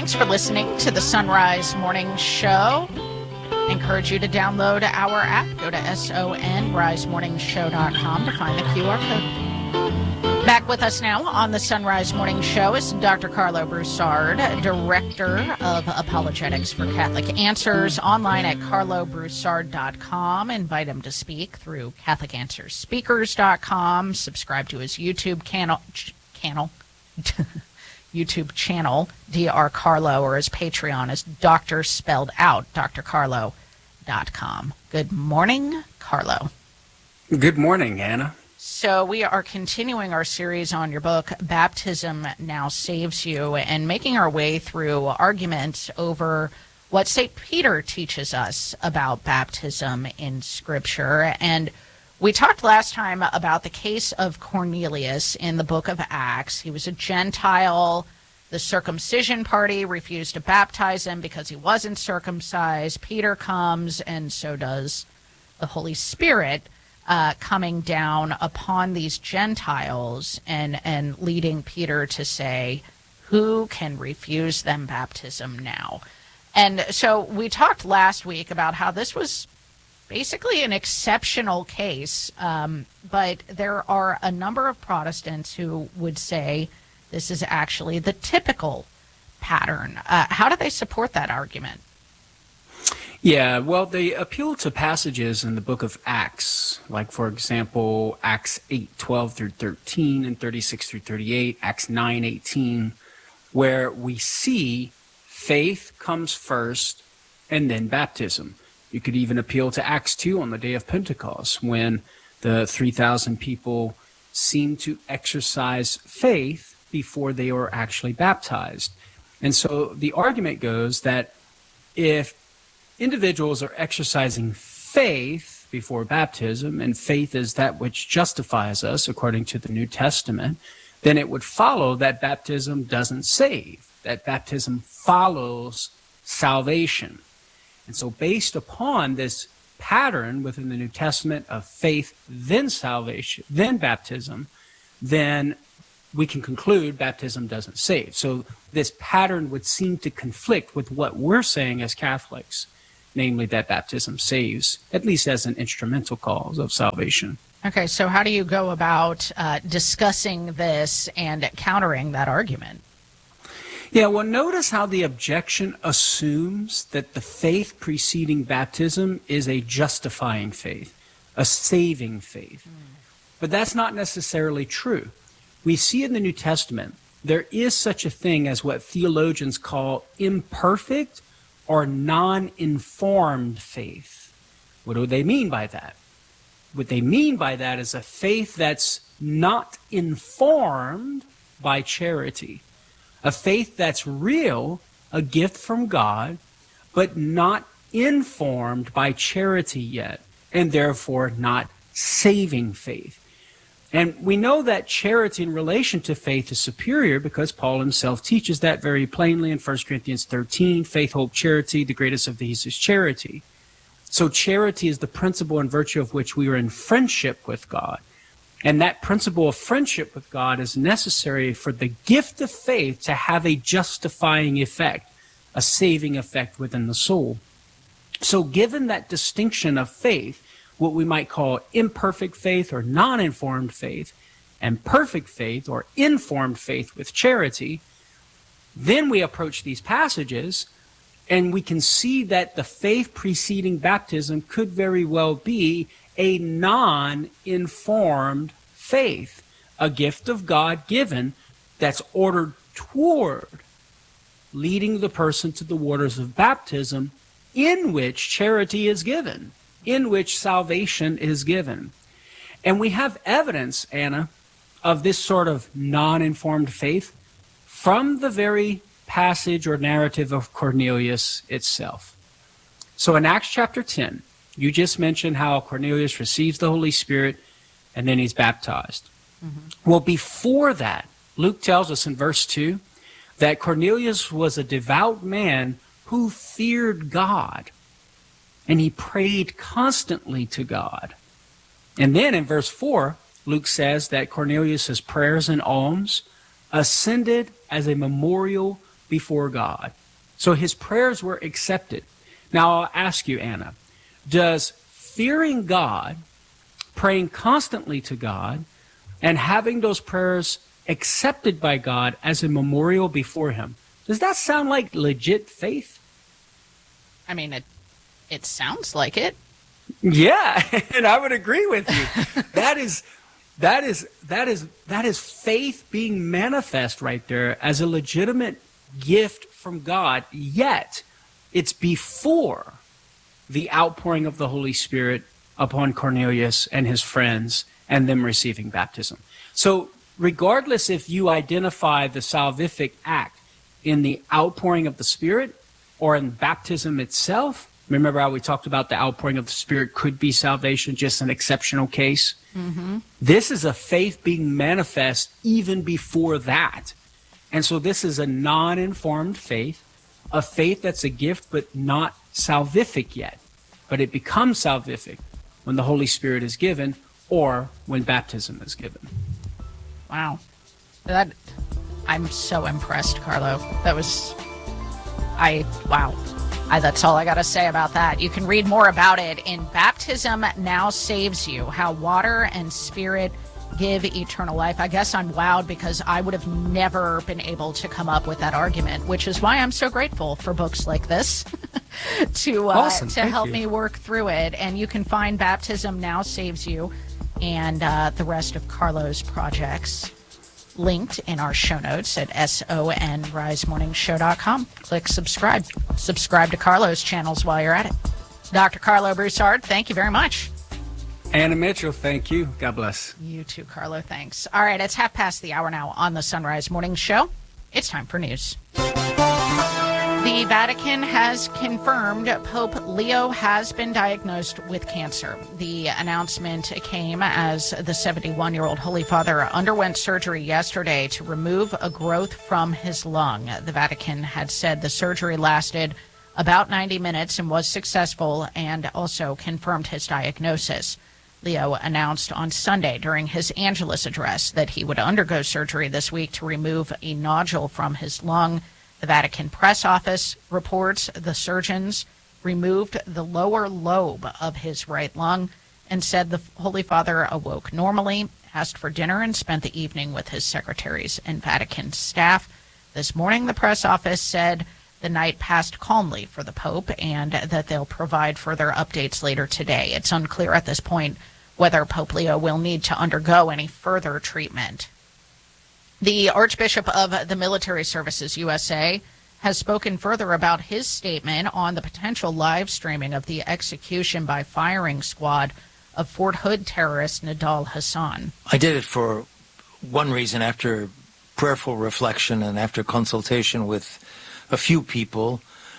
Thanks for listening to the Sunrise Morning Show. I encourage you to download our app. Go to sonrisemorningshow.com to find the QR code. Back with us now on the Sunrise Morning Show is Dr. Carlo Broussard, Director of Apologetics for Catholic Answers, online at carlobroussard.com. Invite him to speak through catholicanswersspeakers.com. Subscribe to his YouTube YouTube channel, Dr. Carlo, or his Patreon is Dr. spelled out, drcarlo.com. Good morning, Carlo. Good morning, Anna. So we are continuing our series on your book, Baptism Now Saves You, and making our way through arguments over what St. Peter teaches us about baptism in Scripture. And we talked last time about the case of Cornelius in the book of Acts. He was a Gentile. The circumcision party refused to baptize him because he wasn't circumcised. Peter comes, and so does the Holy Spirit, coming down upon these Gentiles and leading Peter to say, who can refuse them baptism now? And so we talked last week about how this was basically an exceptional case, but there are a number of Protestants who would say this is actually the typical pattern. How do they support that argument? Yeah, well, they appeal to passages in the book of Acts, like, for example, Acts 8:12 through 13 and 36 through 38, Acts 9:18, where we see faith comes first and then baptism. You could even appeal to Acts 2 on the day of Pentecost, when the 3,000 people seemed to exercise faith before they were actually baptized. And so the argument goes that if individuals are exercising faith before baptism, and faith is that which justifies us according to the New Testament, then it would follow that baptism doesn't save, that baptism follows salvation. And so based upon this pattern within the New Testament of faith, then salvation, then baptism, then we can conclude baptism doesn't save. So this pattern would seem to conflict with what we're saying as Catholics, namely that baptism saves, at least as an instrumental cause of salvation. Okay, so how do you go about discussing this and countering that argument? Yeah, well, notice how the objection assumes that the faith preceding baptism is a justifying faith, a saving faith. But that's not necessarily true. We see in the New Testament there is such a thing as what theologians call imperfect or non-informed faith. What do they mean by that? What they mean by that is a faith that's not informed by charity. A faith that's real, a gift from God, but not informed by charity yet, and therefore not saving faith. And we know that charity in relation to faith is superior because Paul himself teaches that very plainly in 1 Corinthians 13, faith, hope, charity, the greatest of these is charity. So charity is the principle in virtue of which we are in friendship with God. And that principle of friendship with God is necessary for the gift of faith to have a justifying effect, a saving effect within the soul. So given that distinction of faith, what we might call imperfect faith or non-informed faith, and perfect faith or informed faith with charity, then we approach these passages and we can see that the faith preceding baptism could very well be a non-informed faith, a gift of God given that's ordered toward leading the person to the waters of baptism, in which charity is given, in which salvation is given. And we have evidence, Anna, of this sort of non-informed faith from the very passage or narrative of Cornelius itself. So in Acts chapter 10, you just mentioned how Cornelius receives the Holy Spirit and then he's baptized. Well, before that, Luke tells us in verse 2 that Cornelius was a devout man who feared God, and he prayed constantly to God. And then in verse 4, Luke says that Cornelius' prayers and alms ascended as a memorial before God. So his prayers were accepted. Now I'll ask you, Anna, does fearing God, praying constantly to God, and having those prayers accepted by God as a memorial before him, does that sound like legit faith? I mean, it sounds like it. Yeah, and I would agree with you. That is faith being manifest right there as a legitimate gift from God, yet it's before the outpouring of the Holy Spirit upon Cornelius and his friends and them receiving baptism. So regardless if you identify the salvific act in the outpouring of the Spirit or in baptism itself, remember how we talked about the outpouring of the Spirit could be salvation, just an exceptional case? Mm-hmm. This is a faith being manifest even before that. And so this is a non-informed faith, a faith that's a gift but not salvific yet. But it becomes salvific when the Holy Spirit is given or when baptism is given. Wow. I'm so impressed, Carlo. That's all I got to say about that. You can read more about it in Baptism Now Saves You, How Water and Spirit Give Eternal Life. I guess I'm wowed because I would have never been able to come up with that argument, which is why I'm so grateful for books like this to help me work through it. And you can find Baptism Now Saves You and the rest of Carlo's projects linked in our show notes at sonrisemorningshow.com. Click subscribe. Subscribe to Carlo's channels while you're at it. Dr. Carlo Broussard, thank you very much. Anna Mitchell, thank you. God bless. You too, Carlo. Thanks. All right, it's 5:30 now on the Sunrise Morning Show. It's time for news. The Vatican has confirmed Pope Leo has been diagnosed with cancer. The announcement came as the 71-year-old Holy Father underwent surgery yesterday to remove a growth from his lung. The Vatican had said the surgery lasted about 90 minutes and was successful, and also confirmed his diagnosis. Leo announced on Sunday during his Angelus address that he would undergo surgery this week to remove a nodule from his lung. The Vatican press office reports the surgeons removed the lower lobe of his right lung and said the Holy Father awoke normally, asked for dinner, and spent the evening with his secretaries and Vatican staff. This morning, the press office said the night passed calmly for the Pope and that they'll provide further updates later today. It's unclear at this point whether Pope Leo will need to undergo any further treatment. The Archbishop of the Military Services USA has spoken further about his statement on the potential live streaming of the execution by firing squad of Fort Hood terrorist Nidal Hasan. I did it for one reason, after prayerful reflection and after consultation with a few people.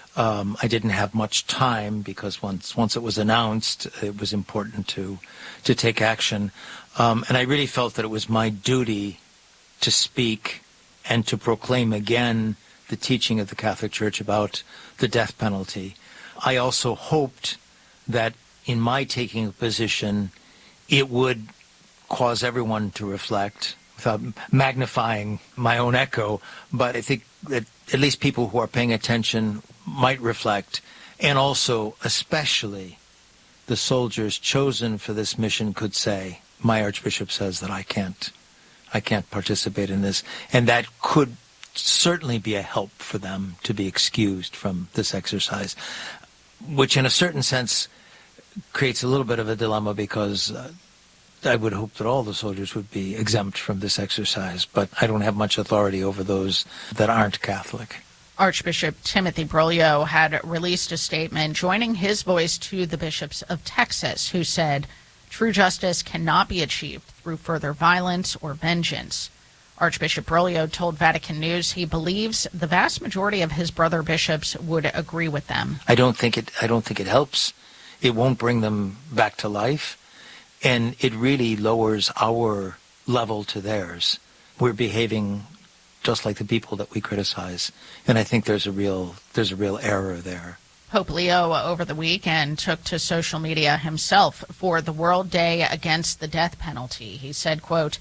I didn't have much time because once it was announced, it was important to take action. And I really felt that it was my duty to speak and to proclaim again the teaching of the Catholic Church about the death penalty. I also hoped that in my taking a position, it would cause everyone to reflect without magnifying my own echo. But I think that at least people who are paying attention might reflect, and also especially the soldiers chosen for this mission could say, my Archbishop says that I can't participate in this, and that could certainly be a help for them to be excused from this exercise, which in a certain sense creates a little bit of a dilemma, because I would hope that all the soldiers would be exempt from this exercise, but I don't have much authority over those that aren't Catholic. Archbishop Timothy Broglio had released a statement joining his voice to the bishops of Texas, who said true justice cannot be achieved through further violence or vengeance. Archbishop Broglio told Vatican News he believes the vast majority of his brother bishops would agree with them. I don't think it helps. It won't bring them back to life, and it really lowers our level to theirs. We're behaving just like the people that we criticize, and I think there's a real error there. Pope Leo over the weekend took to social media himself for the World Day Against the Death Penalty. He said, quote,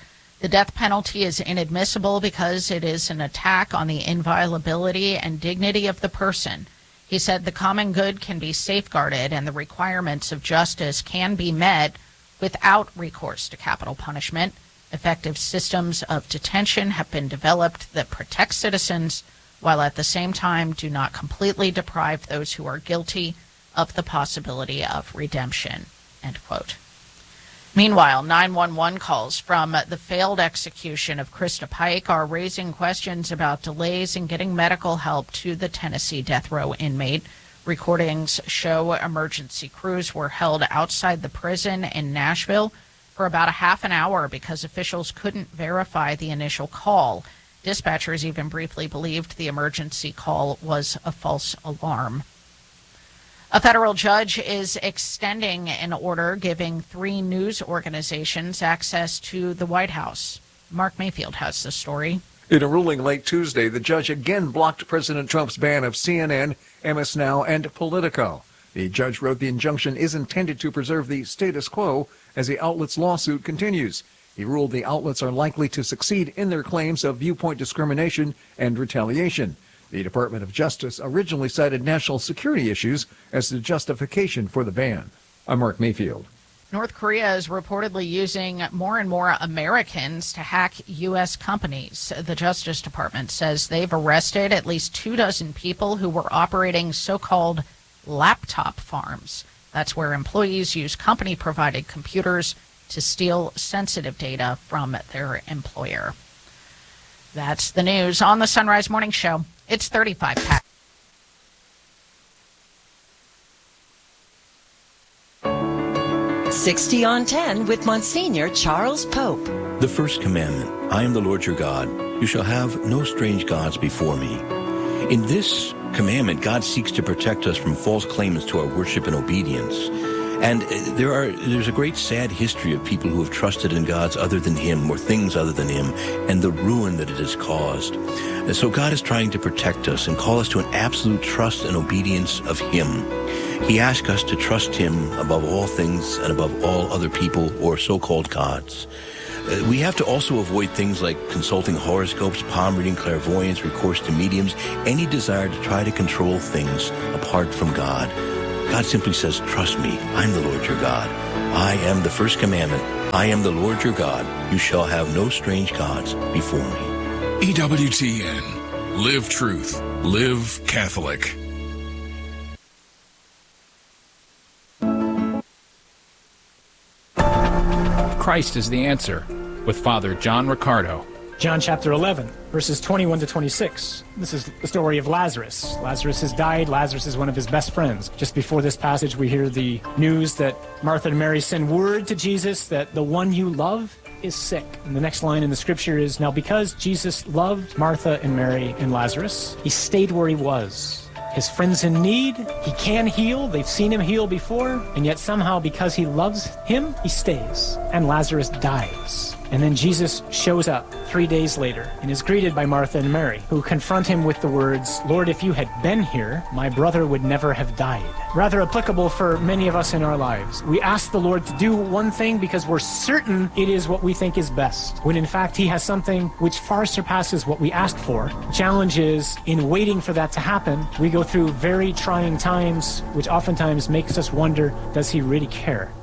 The death penalty is inadmissible because it is an attack on the inviolability and dignity of the person. He said the common good can be safeguarded and the requirements of justice can be met without recourse to capital punishment. Effective systems of detention have been developed that protect citizens while at the same time do not completely deprive those who are guilty of the possibility of redemption. End quote. Meanwhile, 911 calls from the failed execution of Krista Pike are raising questions about delays in getting medical help to the Tennessee death row inmate. Recordings show emergency crews were held outside the prison in Nashville for about a half an hour because officials couldn't verify the initial call. Dispatchers even briefly believed the emergency call was a false alarm. A federal judge is extending an order giving 3 news organizations access to the White House. Mark Mayfield has the story. In a ruling late Tuesday, the judge again blocked President Trump's ban of CNN, MS Now, and Politico. The judge wrote the injunction is intended to preserve the status quo as the outlet's lawsuit continues. He ruled the outlets are likely to succeed in their claims of viewpoint discrimination and retaliation. The Department of Justice originally cited national security issues as the justification for the ban. I'm Mark Mayfield. North Korea is reportedly using more and more Americans to hack U.S. companies. The Justice Department says they've arrested at least 24 people who were operating so-called laptop farms. That's where employees use company-provided computers to steal sensitive data from their employer. That's the news on the Sunrise Morning Show. It's 35 past. "60 on 10 with Monsignor Charles Pope. The first commandment, I am the Lord your God. You shall have no strange gods before me. In this commandment, God seeks to protect us from false claims to our worship and obedience. And there's a great sad history of people who have trusted in gods other than him or things other than him and the ruin that it has caused. And so God is trying to protect us and call us to an absolute trust and obedience of him. He asks us to trust him above all things and above all other people or so-called gods. We have to also avoid things like consulting horoscopes, palm reading, clairvoyance, recourse to mediums, any desire to try to control things apart from God. God simply says, trust me, I'm the Lord your God. I am the first commandment. I am the Lord your God. You shall have no strange gods before me. EWTN. Live truth. Live Catholic. Christ is the answer, with Father John Riccardo. John chapter 11, verses 21 to 26. This is the story of Lazarus. Lazarus has died. Lazarus is one of his best friends. Just before this passage, we hear the news that Martha and Mary send word to Jesus that the one you love is sick. And the next line in the scripture is, now because Jesus loved Martha and Mary and Lazarus, he stayed where he was. His friend's in need. He can heal. They've seen him heal before. And yet somehow, because he loves him, he stays. And Lazarus dies. And then Jesus shows up 3 days later and is greeted by Martha and Mary, who confront him with the words, Lord, if you had been here, my brother would never have died. Rather applicable for many of us in our lives. We ask the Lord to do one thing because we're certain it is what we think is best, when in fact he has something which far surpasses what we asked for. The challenge is, in waiting for that to happen, we go through very trying times, which oftentimes makes us wonder, does he really care?